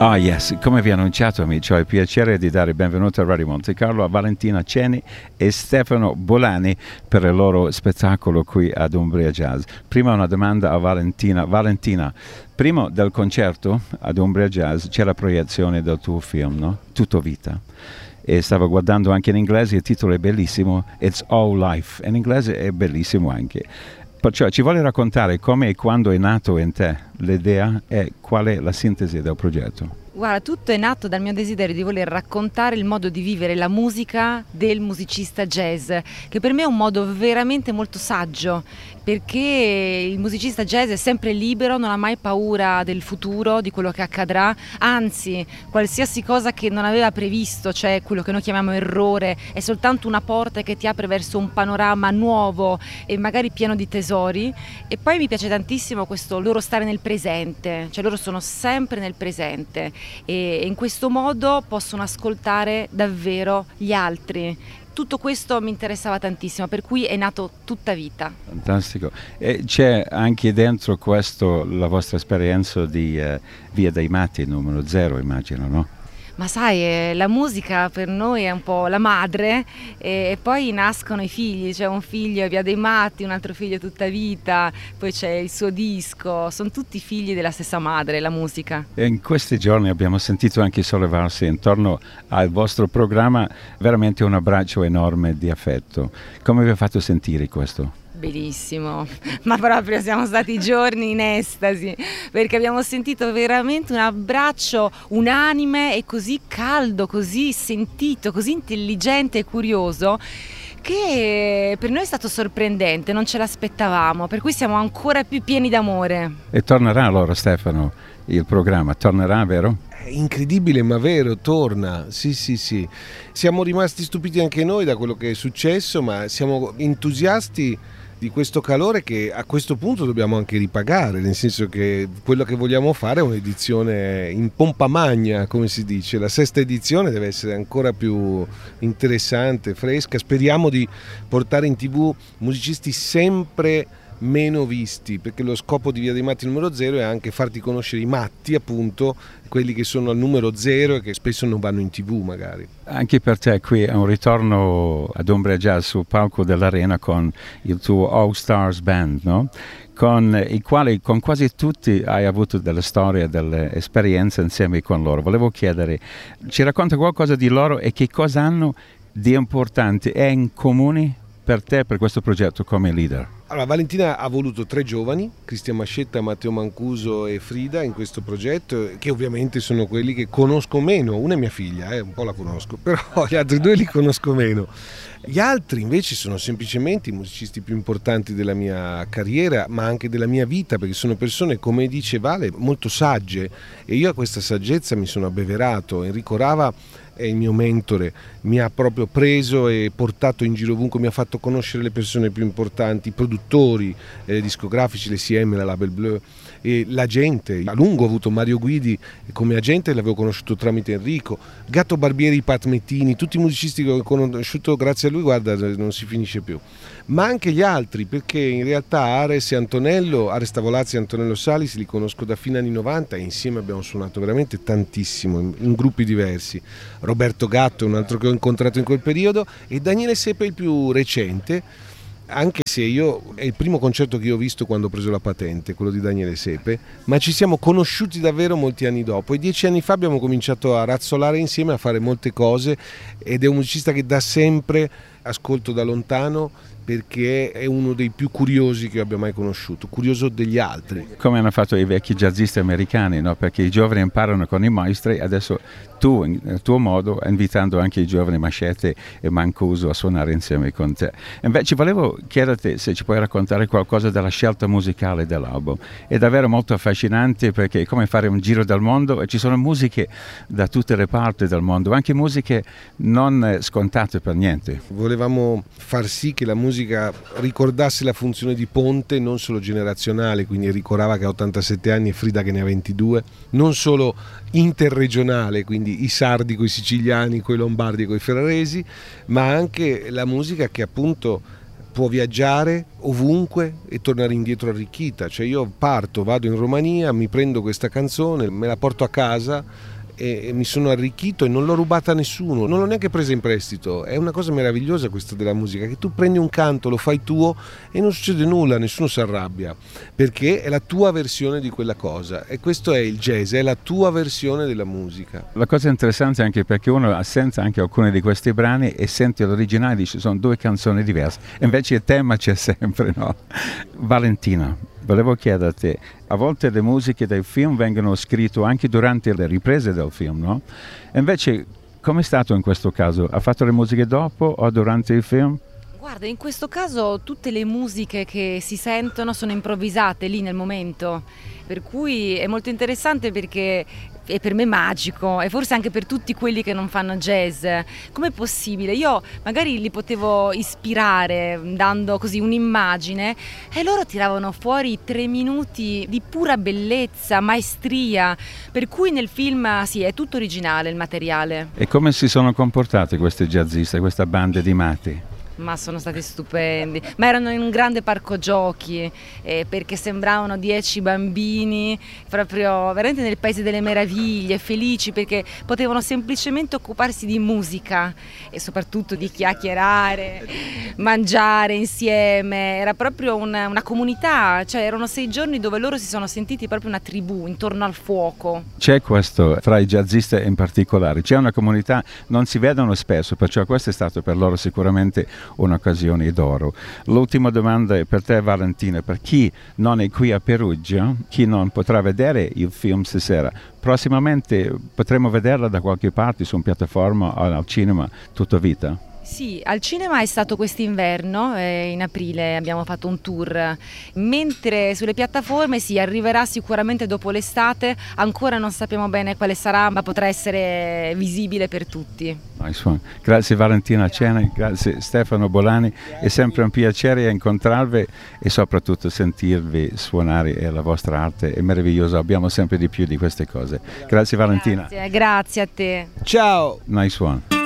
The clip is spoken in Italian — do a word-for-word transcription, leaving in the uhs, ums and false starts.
Ah yes, come vi ho annunciato amici, ho il piacere di dare il benvenuto a Radio Monte Carlo a Valentina Ceni e Stefano Bolani per il loro spettacolo qui ad Umbria Jazz. Prima una domanda a Valentina. Valentina, prima del concerto ad Umbria Jazz c'è la proiezione del tuo film, no? Tutto vita. E stavo guardando anche in inglese, il titolo è bellissimo, It's All Life, in inglese è bellissimo anche. Perciò ci vuole raccontare come e quando è nato in te l'idea e qual è la sintesi del progetto? Guarda, tutto è nato dal mio desiderio di voler raccontare il modo di vivere la musica del musicista jazz, che per me è un modo veramente molto saggio, perché il musicista jazz è sempre libero, non ha mai paura del futuro, di quello che accadrà, anzi qualsiasi cosa che non aveva previsto, cioè quello che noi chiamiamo errore, è soltanto una porta che ti apre verso un panorama nuovo e magari pieno di tesori. E poi mi piace tantissimo questo loro stare nel presente, cioè loro sono sempre nel presente e in questo modo possono ascoltare davvero gli altri. Tutto questo mi interessava tantissimo, per cui è nato Tutta Vita. Fantastico. E c'è anche dentro questo la vostra esperienza di uh, Via dei Matti numero zero, immagino, no? Ma sai, eh, la musica per noi è un po' la madre e, e poi nascono i figli, c'è un figlio Via dei Matti, un altro figlio Tutta Vita, poi c'è il suo disco, sono tutti figli della stessa madre, la musica. E in questi giorni abbiamo sentito anche sollevarsi intorno al vostro programma veramente un abbraccio enorme di affetto. Come vi ha fatto sentire questo? Bellissimo, ma proprio siamo stati giorni in estasi perché abbiamo sentito veramente un abbraccio unanime e così caldo, così sentito, così intelligente e curioso che per noi è stato sorprendente, non ce l'aspettavamo, per cui siamo ancora più pieni d'amore. E tornerà allora Stefano, il programma, tornerà, vero? È incredibile ma vero, torna, sì sì sì. Siamo rimasti stupiti anche noi da quello che è successo, ma siamo entusiasti di questo calore che a questo punto dobbiamo anche ripagare, nel senso che quello che vogliamo fare è un'edizione in pompa magna, come si dice. La sesta edizione deve essere ancora più interessante, fresca. Speriamo di portare in tv musicisti sempre meno visti, perché lo scopo di Via dei Matti numero zero è anche farti conoscere i matti, appunto, quelli che sono al numero zero e che spesso non vanno in tv magari. Anche per te qui è un ritorno ad Umbria Jazz sul palco dell'Arena con il tuo All Stars Band, no? Con i quali con quasi tutti hai avuto delle storie, delle esperienze insieme con loro. Volevo chiedere, ci racconta qualcosa di loro e che cosa hanno di importante e in comune per te, per questo progetto come leader? Allora, Valentina ha voluto tre giovani, Cristian Mascetta, Matteo Mancuso e Frida, in questo progetto, che ovviamente sono quelli che conosco meno. Una è mia figlia, eh, un po' la conosco, però gli altri due li conosco meno. Gli altri invece sono semplicemente i musicisti più importanti della mia carriera, ma anche della mia vita, perché sono persone, come dice Vale, molto sagge, e io a questa saggezza mi sono abbeverato. Enrico Rava è il mio mentore, mi ha proprio preso e portato in giro ovunque, mi ha fatto conoscere le persone più importanti, i produttori eh, discografici, le C M, la Label Bleu, e la gente. A lungo ho avuto Mario Guidi come agente, l'avevo conosciuto tramite Enrico, Gatto Barbieri, Pat Mettini, tutti i musicisti che ho conosciuto grazie a lui, guarda, non si finisce più. Ma anche gli altri, perché in realtà Ares e Antonello, Ares Tavolazzi e Antonello Salis li conosco da fine anni novanta e insieme abbiamo suonato veramente tantissimo in, in gruppi diversi. Roberto Gatto è un altro che ho incontrato in quel periodo e Daniele Sepe è il più recente, anche se io è il primo concerto che io ho visto quando ho preso la patente, quello di Daniele Sepe, ma ci siamo conosciuti davvero molti anni dopo e dieci anni fa abbiamo cominciato a razzolare insieme, a fare molte cose, ed è un musicista che da sempre ascolto da lontano perché è uno dei più curiosi che io abbia mai conosciuto, curioso degli altri. Come hanno fatto i vecchi jazzisti americani, no? Perché i giovani imparano con i maestri, adesso tu, nel tuo modo, invitando anche i giovani Mascette e Mancuso a suonare insieme con te. Invece volevo chiederti se ci puoi raccontare qualcosa della scelta musicale dell'album. È davvero molto affascinante perché è come fare un giro del mondo e ci sono musiche da tutte le parti del mondo, anche musiche non scontate per niente. Volevamo far sì che la musica ricordasse la funzione di ponte, non solo generazionale, quindi Enrico Rava che ha ottantasette anni e Frida che ne ha ventidue, non solo interregionale, quindi i sardi coi siciliani, coi lombardi e coi ferraresi, ma anche la musica che appunto può viaggiare ovunque e tornare indietro arricchita. Cioè io parto, vado in Romania, mi prendo questa canzone, me la porto a casa e mi sono arricchito e non l'ho rubata a nessuno, non l'ho neanche presa in prestito. È una cosa meravigliosa questa della musica, che tu prendi un canto, lo fai tuo e non succede nulla, nessuno si arrabbia, perché è la tua versione di quella cosa, e questo è il jazz, è la tua versione della musica. La cosa interessante è anche perché uno sente anche alcuni di questi brani e sente l'originale e dice sono due canzoni diverse, invece il tema c'è sempre, no? Valentina, volevo chiederti, a volte le musiche dei film vengono scritte anche durante le riprese del film, no? E invece, com'è stato in questo caso? Ha fatto le musiche dopo o durante il film? Guarda, in questo caso tutte le musiche che si sentono sono improvvisate lì nel momento, per cui è molto interessante perché è per me magico e forse anche per tutti quelli che non fanno jazz. Com'è possibile? Io magari li potevo ispirare dando così un'immagine e loro tiravano fuori tre minuti di pura bellezza, maestria, per cui nel film sì, è tutto originale il materiale. E come si sono comportati questi jazzisti, questa banda di matti? Ma sono stati stupendi, ma erano in un grande parco giochi eh, perché sembravano dieci bambini proprio veramente nel paese delle meraviglie, felici perché potevano semplicemente occuparsi di musica e soprattutto di chiacchierare, mangiare insieme. Era proprio una, una comunità, cioè erano sei giorni dove loro si sono sentiti proprio una tribù intorno al fuoco. C'è questo fra i jazzisti in particolare, c'è una comunità, non si vedono spesso, perciò questo è stato per loro sicuramente un'occasione d'oro. L'ultima domanda è per te, Valentina, per chi non è qui a Perugia, chi non potrà vedere il film stasera, prossimamente potremo vederla da qualche parte su una piattaforma o al cinema tutta vita? Sì, al cinema è stato quest'inverno, eh, in aprile abbiamo fatto un tour, mentre sulle piattaforme si sì, arriverà sicuramente dopo l'estate, ancora non sappiamo bene quale sarà, ma potrà essere visibile per tutti. Nice one. Grazie Valentina Cene, grazie Stefano Bolani, è sempre un piacere incontrarvi e soprattutto sentirvi suonare, e la vostra arte è meravigliosa, abbiamo sempre di più di queste cose. Grazie Valentina. Grazie, grazie a te. Ciao. Nice one.